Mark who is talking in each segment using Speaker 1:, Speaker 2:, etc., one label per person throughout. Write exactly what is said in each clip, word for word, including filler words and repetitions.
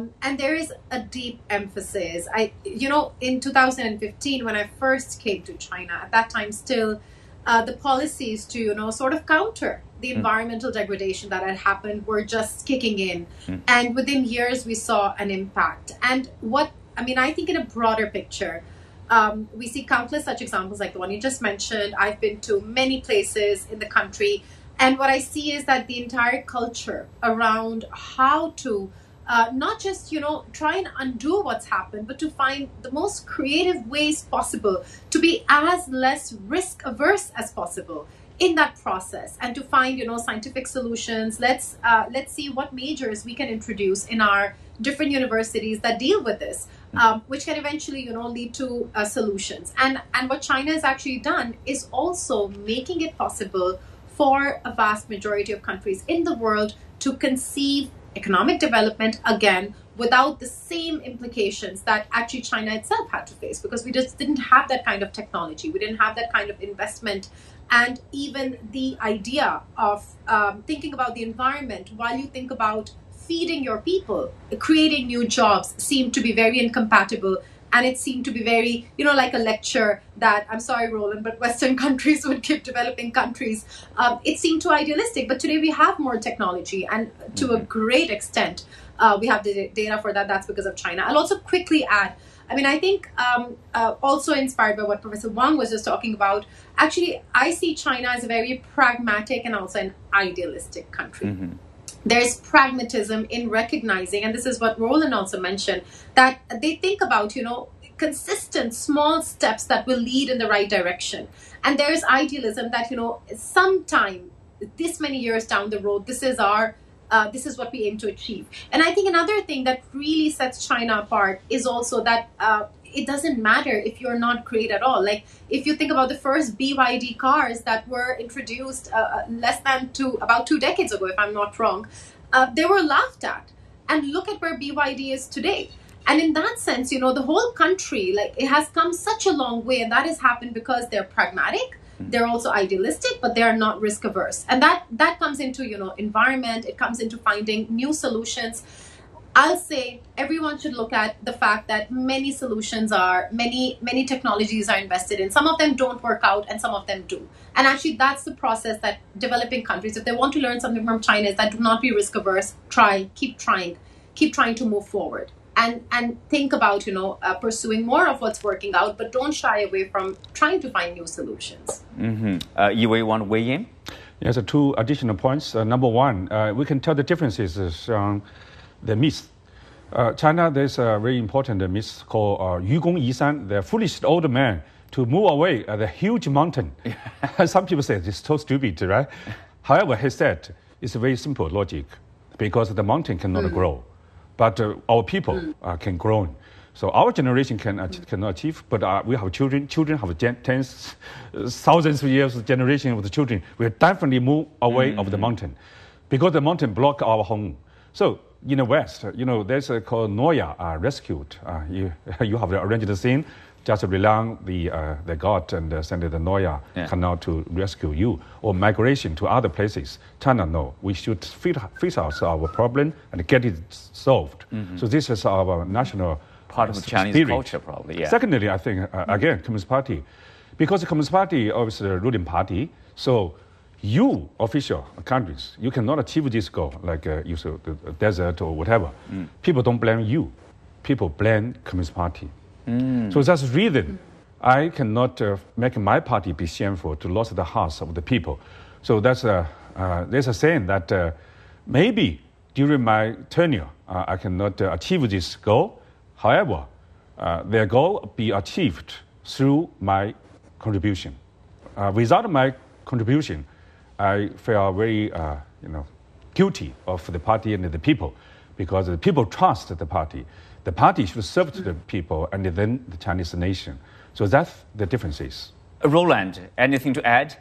Speaker 1: Um, and there is a deep emphasis. I, you know, in two thousand fifteen, when I first came to China, at that time still, uh, the policies to, you know, sort of counter the mm. environmental degradation that had happened were just kicking in. Mm. And within years, we saw an impact. And what, I mean, I think in a broader picture, um, we see countless such examples like the one you just mentioned. I've been to many places in the country. And what I see is that the entire culture around how to uh, not just, you know, try and undo what's happened, but to find the most creative ways possible to be as less risk averse as possible in that process, and to find, you know, scientific solutions. Let's uh, let's see what majors we can introduce in our different universities that deal with this, um, which can eventually, you know, lead to uh, solutions. And and what China has actually done is also making it possible for a vast majority of countries in the world to conceive economic development again without the same implications that actually China itself had to face, because we just didn't have that kind of technology. We didn't have that kind of investment. And even the idea of um, thinking about the environment while you think about feeding your people, creating new jobs, seemed to be very incompatible. And it seemed to be very, you know, like a lecture that, I'm sorry, Roland, but Western countries would give developing countries. Um, it seemed too idealistic. But today we have more technology. And to mm-hmm. a great extent, uh, we have the data for that. That's because of China. I'll also quickly add, I mean, I think um, uh, also inspired by what Professor Wang was just talking about, actually, I see China as a very pragmatic and also an idealistic country. Mm-hmm. There's pragmatism in recognizing, and this is what Roland also mentioned, that they think about, you know, consistent small steps that will lead in the right direction. And there's idealism that, you know, sometime this many years down the road, this is our, uh, this is what we aim to achieve. And I think another thing that really sets China apart is also that uh, it doesn't matter if you're not great at all. Like, if you think about the first B Y D cars that were introduced uh, less than two, about two decades ago, if I'm not wrong, uh, they were laughed at. And look at where B Y D is today. And in that sense, you know, the whole country, like, it has come such a long way. And that has happened because they're pragmatic. They're also idealistic, but they are not risk averse. And that, that comes into, you know, environment. It comes into finding new solutions. I'll say everyone should look at the fact that many solutions are, many, many technologies are invested in. Some of them don't work out and some of them do. And actually, that's the process that developing countries, if they want to learn something from China, is that do not be risk averse, try, keep trying, keep trying to move forward. And, and think about, you know, uh, pursuing more of what's working out, but don't shy away from trying to find new solutions.
Speaker 2: Mm-hmm. Uh, you want to weigh in?
Speaker 3: Yes, uh, two additional points. Uh, number one, uh, we can tell the differences on the myth. Uh, China, there's a very important myth called uh, Yugong Yishan, the foolish old man to move away at a huge mountain. Some people say it's so stupid, right? However, he said it's a very simple logic, because the mountain cannot mm. grow, but uh, our people mm. uh, can grow. So our generation can uh, mm. cannot achieve, but uh, we have children. Children have gen- tens, uh, thousands of years of generation of the children. We definitely move away mm. of the mountain, because the mountain block our home. So in the West, you know, there's a called Noah uh, rescued. Uh, you you have arranged the scene, just rely on the uh, the God and uh, send the Noah yeah. canal to rescue you, or migration to other places. China, no, we should fix, fix out our problem and get it solved. Mm-hmm. So this is our national
Speaker 2: part of the Chinese
Speaker 3: spirit.
Speaker 2: Culture, probably. Yeah.
Speaker 3: Secondly, I think uh, again, Communist Party, because the Communist Party is obviously the ruling party, so. You, official countries, you cannot achieve this goal, like uh, you said, the desert or whatever. Mm. People don't blame you. People blame Communist Party. Mm. So that's the reason I cannot uh, make my party be shameful to lose the hearts of the people. So that's a, uh, there's a saying that uh, maybe during my tenure, uh, I cannot uh, achieve this goal. However, uh, their goal be achieved through my contribution. Uh, without my contribution, I feel very, uh, you know, guilty of the party and the people, because the people trust the party. The party should serve to the people and then the Chinese nation. So that's the differences.
Speaker 2: Roland, anything to add?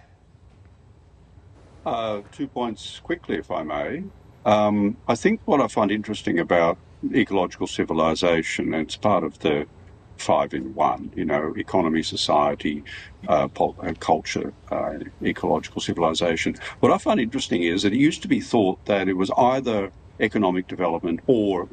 Speaker 4: Uh, two points quickly, if I may. Um, I think what I find interesting about ecological civilization, and it's part of the five in one, you know, economy, society, uh, pol- uh, culture, uh, ecological civilization. What I find interesting is that it used to be thought that it was either economic development or